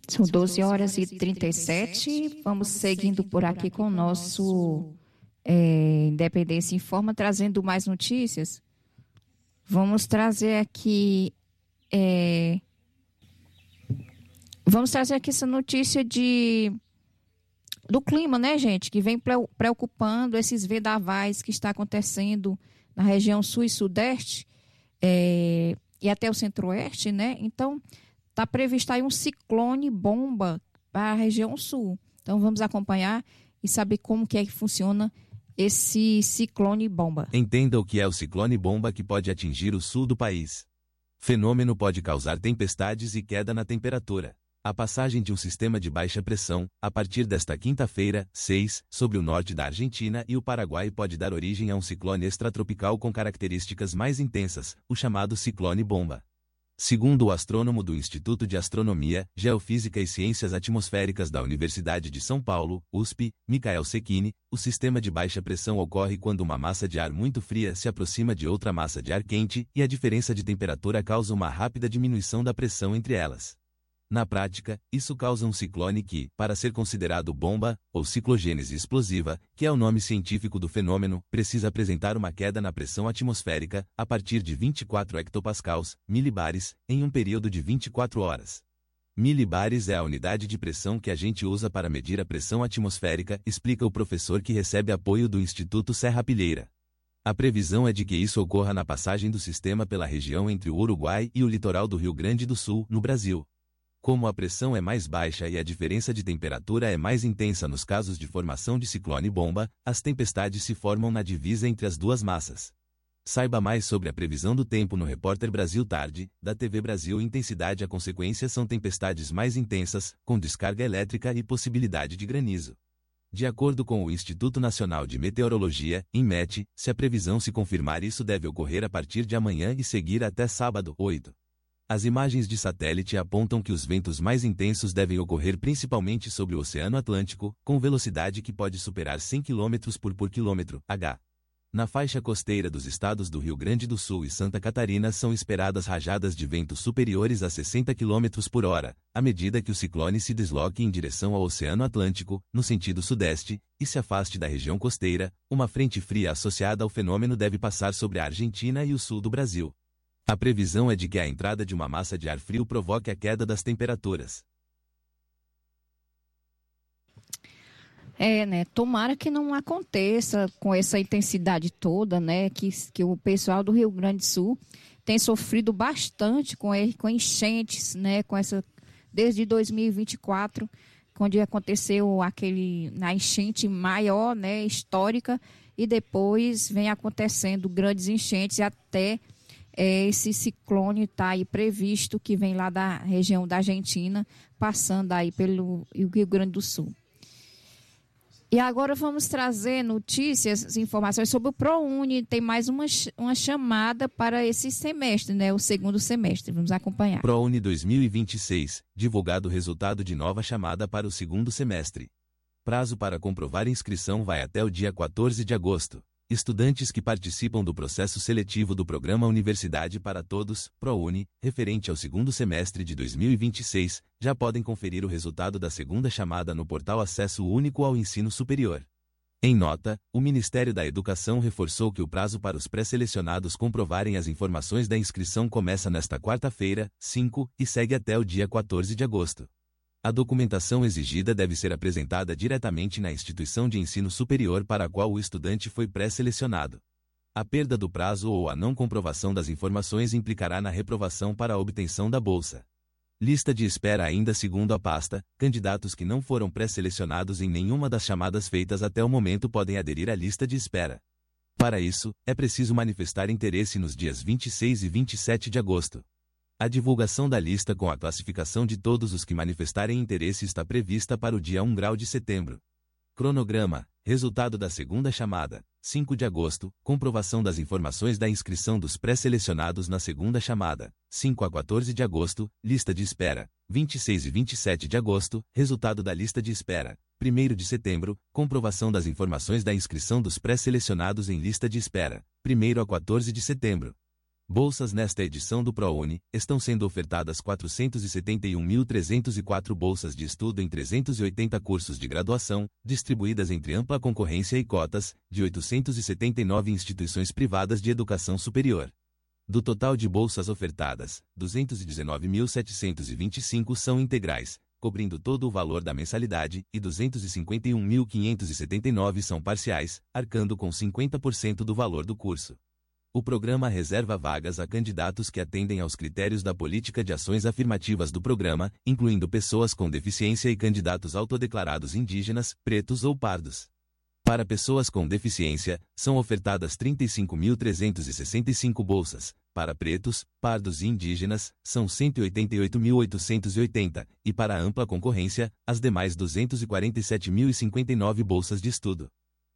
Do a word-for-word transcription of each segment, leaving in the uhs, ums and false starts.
São doze horas e trinta e sete. Vamos seguindo por aqui com o nosso é, Independência Informa, trazendo mais notícias. Vamos trazer aqui. É, vamos trazer aqui essa notícia de, do clima, né, gente? Que vem preocupando esses vendavais que está acontecendo na região sul e sudeste é, e até o centro-oeste, né? Então. Está previsto aí um ciclone bomba para a região sul. Então vamos acompanhar e saber como que é que funciona esse ciclone bomba. Entenda o que é o ciclone bomba que pode atingir o sul do país. Fenômeno pode causar tempestades e queda na temperatura. A passagem de um sistema de baixa pressão, a partir desta quinta-feira, seis, sobre o norte da Argentina e o Paraguai pode dar origem a um ciclone extratropical com características mais intensas, o chamado ciclone bomba. Segundo o astrônomo do Instituto de Astronomia, Geofísica e Ciências Atmosféricas da Universidade de São Paulo, U S P, Michael Cecchini, o sistema de baixa pressão ocorre quando uma massa de ar muito fria se aproxima de outra massa de ar quente e a diferença de temperatura causa uma rápida diminuição da pressão entre elas. Na prática, isso causa um ciclone que, para ser considerado bomba, ou ciclogênese explosiva, que é o nome científico do fenômeno, precisa apresentar uma queda na pressão atmosférica, a partir de vinte e quatro hectopascals, milibares, em um período de vinte e quatro horas. Milibares é a unidade de pressão que a gente usa para medir a pressão atmosférica, explica o professor que recebe apoio do Instituto Serrapilheira. A previsão é de que isso ocorra na passagem do sistema pela região entre o Uruguai e o litoral do Rio Grande do Sul, no Brasil. Como a pressão é mais baixa e a diferença de temperatura é mais intensa nos casos de formação de ciclone bomba, as tempestades se formam na divisa entre as duas massas. Saiba mais sobre a previsão do tempo no Repórter Brasil Tarde, da T V Brasil. Intensidade. A consequência são tempestades mais intensas, com descarga elétrica e possibilidade de granizo. De acordo com o Instituto Nacional de Meteorologia, INMET, se a previsão se confirmar, isso deve ocorrer a partir de amanhã e seguir até sábado, oito. As imagens de satélite apontam que os ventos mais intensos devem ocorrer principalmente sobre o Oceano Atlântico, com velocidade que pode superar cem quilômetros por por quilômetro, H. Na faixa costeira dos estados do Rio Grande do Sul e Santa Catarina são esperadas rajadas de vento superiores a sessenta quilômetros por hora, à medida que o ciclone se desloque em direção ao Oceano Atlântico, no sentido sudeste, e se afaste da região costeira. Uma frente fria associada ao fenômeno deve passar sobre a Argentina e o sul do Brasil. A previsão é de que a entrada de uma massa de ar frio provoque a queda das temperaturas. É, né? Tomara que não aconteça com essa intensidade toda, né? Que, que o pessoal do Rio Grande do Sul tem sofrido bastante com, com enchentes, né? Com essa, desde dois mil e vinte e quatro, quando aconteceu aquele, a enchente maior, né? Histórica, e depois vem acontecendo grandes enchentes e até... É, esse ciclone está aí previsto, que vem lá da região da Argentina, passando aí pelo Rio Grande do Sul. E agora vamos trazer notícias, informações sobre o ProUni. Tem mais uma, uma chamada para esse semestre, né? O segundo semestre. Vamos acompanhar. ProUni dois mil e vinte e seis, divulgado o resultado de nova chamada para o segundo semestre. Prazo para comprovar inscrição vai até o dia quatorze de agosto. Estudantes que participam do processo seletivo do Programa Universidade para Todos, ProUni, referente ao segundo semestre de dois mil e vinte e seis, já podem conferir o resultado da segunda chamada no portal Acesso Único ao Ensino Superior. Em nota, o Ministério da Educação reforçou que o prazo para os pré-selecionados comprovarem as informações da inscrição começa nesta quarta-feira, cinco, e segue até o dia quatorze de agosto. A documentação exigida deve ser apresentada diretamente na instituição de ensino superior para a qual o estudante foi pré-selecionado. A perda do prazo ou a não comprovação das informações implicará na reprovação para a obtenção da bolsa. Lista de espera. Ainda segundo a pasta, candidatos que não foram pré-selecionados em nenhuma das chamadas feitas até o momento podem aderir à lista de espera. Para isso, é preciso manifestar interesse nos dias vinte e seis e vinte e sete de agosto. A divulgação da lista com a classificação de todos os que manifestarem interesse está prevista para o dia primeiro de setembro. Cronograma. Resultado da segunda chamada. cinco de agosto. Comprovação das informações da inscrição dos pré-selecionados na segunda chamada. cinco a quatorze de agosto. Lista de espera. vinte e seis e vinte e sete de agosto. Resultado da lista de espera. primeiro de setembro. Comprovação das informações da inscrição dos pré-selecionados em lista de espera. primeiro a quatorze de setembro. Bolsas nesta edição do ProUni, estão sendo ofertadas quatrocentas e setenta e um mil trezentas e quatro bolsas de estudo em trezentos e oitenta cursos de graduação, distribuídas entre ampla concorrência e cotas, de oitocentas e setenta e nove instituições privadas de educação superior. Do total de bolsas ofertadas, duzentos e dezenove mil setecentos e vinte e cinco são integrais, cobrindo todo o valor da mensalidade, e duzentos e cinquenta e um mil quinhentos e setenta e nove são parciais, arcando com cinquenta por cento do valor do curso. O programa reserva vagas a candidatos que atendem aos critérios da política de ações afirmativas do programa, incluindo pessoas com deficiência e candidatos autodeclarados indígenas, pretos ou pardos. Para pessoas com deficiência, são ofertadas trinta e cinco mil trezentas e sessenta e cinco bolsas. Para pretos, pardos e indígenas, são cento e oitenta e oito mil oitocentas e oitenta, e para a ampla concorrência, as demais duzentas e quarenta e sete mil e cinquenta e nove bolsas de estudo.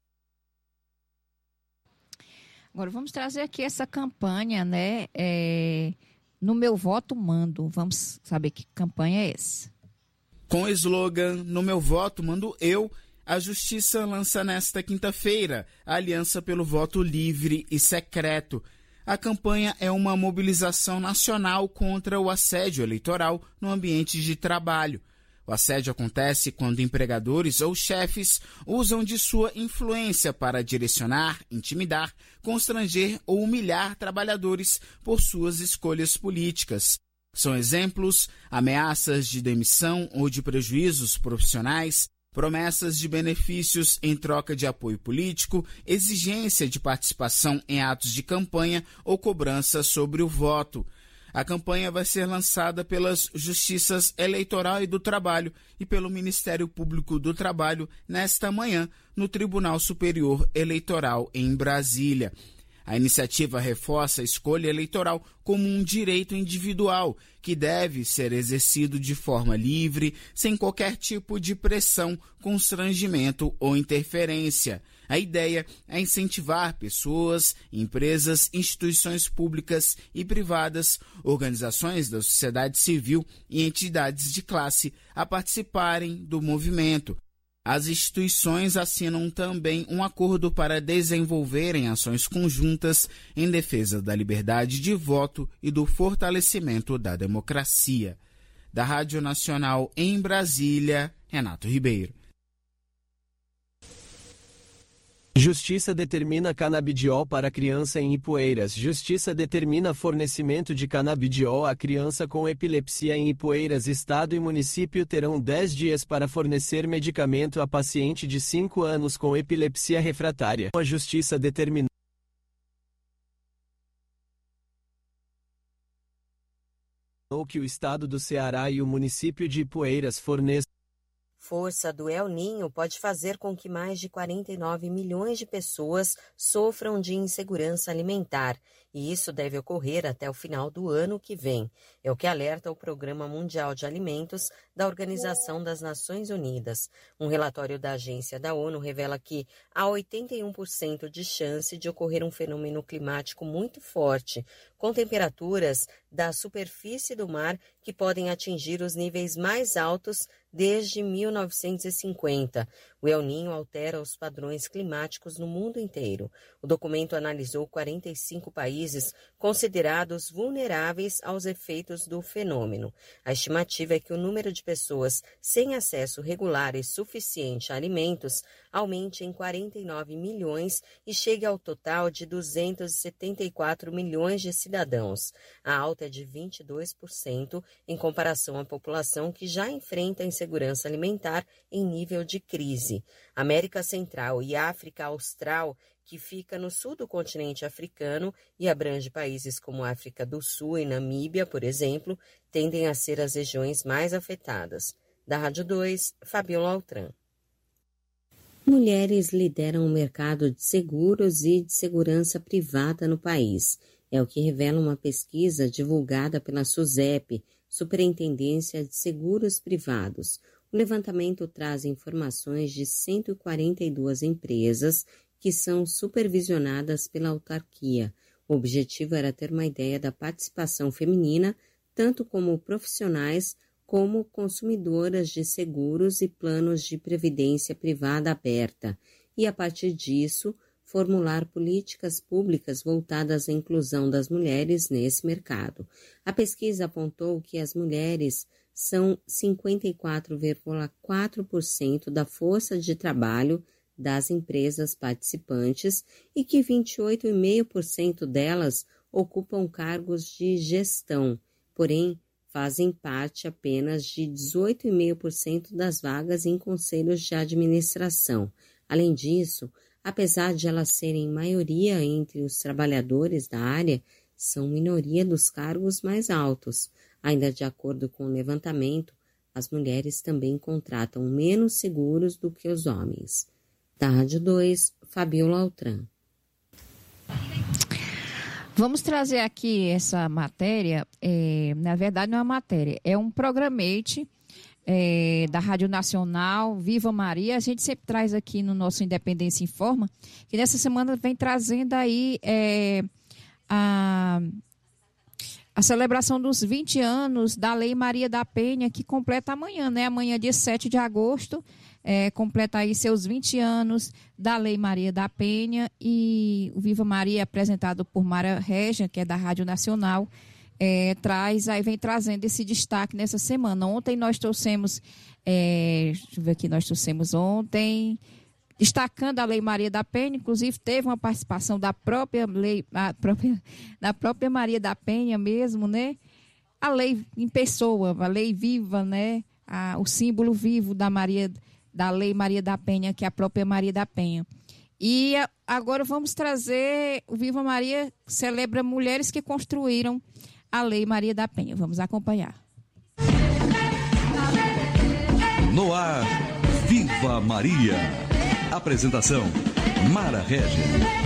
Agora vamos trazer aqui essa campanha, né? É, no meu voto mando. Vamos saber que campanha é essa. Com o slogan No meu voto mando eu, a Justiça lança nesta quinta-feira a Aliança pelo Voto Livre e Secreto. A campanha é uma mobilização nacional contra o assédio eleitoral no ambiente de trabalho. O assédio acontece quando empregadores ou chefes usam de sua influência para direcionar, intimidar, constranger ou humilhar trabalhadores por suas escolhas políticas. São exemplos ameaças de demissão ou de prejuízos profissionais, promessas de benefícios em troca de apoio político, exigência de participação em atos de campanha ou cobrança sobre o voto. A campanha vai ser lançada pelas Justiças Eleitoral e do Trabalho e pelo Ministério Público do Trabalho nesta manhã no Tribunal Superior Eleitoral em Brasília. A iniciativa reforça a escolha eleitoral como um direito individual que deve ser exercido de forma livre, sem qualquer tipo de pressão, constrangimento ou interferência. A ideia é incentivar pessoas, empresas, instituições públicas e privadas, organizações da sociedade civil e entidades de classe a participarem do movimento. As instituições assinam também um acordo para desenvolverem ações conjuntas em defesa da liberdade de voto e do fortalecimento da democracia. Da Rádio Nacional em Brasília, Renato Ribeiro. Justiça determina canabidiol para criança em Ipueiras. Justiça determina fornecimento de canabidiol à criança com epilepsia em Ipueiras. Estado e município terão dez dias para fornecer medicamento a paciente de cinco anos com epilepsia refratária. A Justiça determinou que o Estado do Ceará e o município de Ipueiras forneçam. Força do El Ninho pode fazer com que mais de quarenta e nove milhões de pessoas sofram de insegurança alimentar, e isso deve ocorrer até o final do ano que vem. É o que alerta o Programa Mundial de Alimentos da Organização das Nações Unidas. Um relatório da Agência da ONU revela que há oitenta e um por cento de chance de ocorrer um fenômeno climático muito forte, com temperaturas da superfície do mar que podem atingir os níveis mais altos desde mil novecentos e cinquenta. O El Ninho altera os padrões climáticos no mundo inteiro. O documento analisou quarenta e cinco países considerados vulneráveis aos efeitos do fenômeno. A estimativa é que o número de pessoas sem acesso regular e suficiente a alimentos aumente em quarenta e nove milhões e chegue ao total de duzentos e setenta e quatro milhões de cidadãos. A alta é de vinte e dois por cento em comparação à população que já enfrenta a insegurança alimentar em nível de crise. América Central e África Austral, que fica no sul do continente africano e abrange países como África do Sul e Namíbia, por exemplo, tendem a ser as regiões mais afetadas. Da Rádio dois, Fabiola Altran. Mulheres lideram o mercado de seguros e de segurança privada no país. É o que revela uma pesquisa divulgada pela SUSEP, Superintendência de Seguros Privados. O levantamento traz informações de cento e quarenta e duas empresas que são supervisionadas pela autarquia. O objetivo era ter uma ideia da participação feminina, tanto como profissionais como consumidoras de seguros e planos de previdência privada aberta. E, a partir disso, formular políticas públicas voltadas à inclusão das mulheres nesse mercado. A pesquisa apontou que as mulheres são cinquenta e quatro vírgula quatro por cento da força de trabalho das empresas participantes e que vinte e oito vírgula cinco por cento delas ocupam cargos de gestão, porém fazem parte apenas de dezoito vírgula cinco por cento das vagas em conselhos de administração. Além disso, apesar de elas serem maioria entre os trabalhadores da área, são minoria dos cargos mais altos. Ainda de acordo com o levantamento, as mulheres também contratam menos seguros do que os homens. Da Rádio dois, Fabiola Altran. Vamos trazer aqui essa matéria, é, na verdade não é uma matéria, é um programete é, da Rádio Nacional, Viva Maria. A gente sempre traz aqui no nosso Independência Informa, que nessa semana vem trazendo aí é, a, a celebração dos vinte anos da Lei Maria da Penha, que completa amanhã, né? Amanhã, dia sete de agosto, É, completa aí seus vinte anos da Lei Maria da Penha, e o Viva Maria, apresentado por Mara Regia, que é da Rádio Nacional, é, traz, aí vem trazendo esse destaque nessa semana. Ontem nós trouxemos, é, deixa eu ver aqui, nós trouxemos ontem, destacando a Lei Maria da Penha, inclusive teve uma participação da própria lei, a própria, da própria Maria da Penha mesmo, né? A lei em pessoa, a lei viva, né? A, o símbolo vivo da Maria da Lei Maria da Penha, que é a própria Maria da Penha. E a, agora vamos trazer, o Viva Maria celebra mulheres que construíram a Lei Maria da Penha. Vamos acompanhar. No ar, Viva Maria. Apresentação, Mara Regia.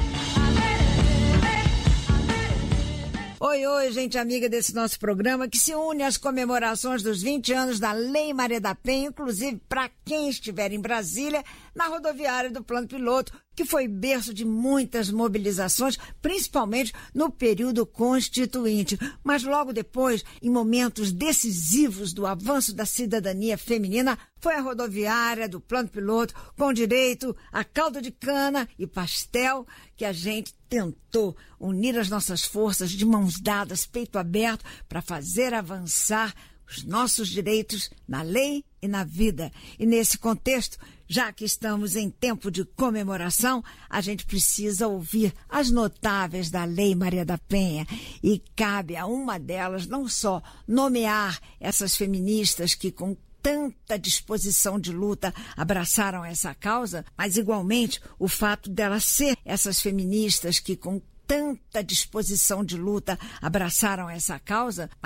Oi, oi, gente amiga desse nosso programa, que se une às comemorações dos vinte anos da Lei Maria da Penha, inclusive para quem estiver em Brasília, na rodoviária do Plano Piloto, que foi berço de muitas mobilizações, principalmente no período constituinte. Mas logo depois, em momentos decisivos do avanço da cidadania feminina, foi a rodoviária do Plano Piloto, com direito a caldo de cana e pastel, que a gente tentou unir as nossas forças de mãos dadas, peito aberto, para fazer avançar os nossos direitos na lei e na vida. E nesse contexto, já que estamos em tempo de comemoração, a gente precisa ouvir as notáveis da Lei Maria da Penha. E cabe a uma delas não só nomear essas feministas que com tanta disposição de luta abraçaram essa causa, mas igualmente o fato delas ser essas feministas que com tanta disposição de luta abraçaram essa causa,